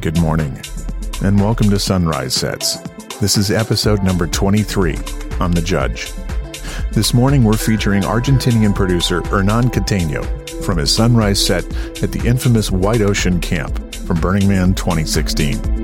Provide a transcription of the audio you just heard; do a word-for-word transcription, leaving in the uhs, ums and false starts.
Good morning, and welcome to Sunrise Sets. This is episode number twenty-three. I'm the Judge. This morning we're featuring Argentinian producer Hernan Cateno from his Sunrise set at the infamous White Ocean Camp from Burning Man twenty sixteen.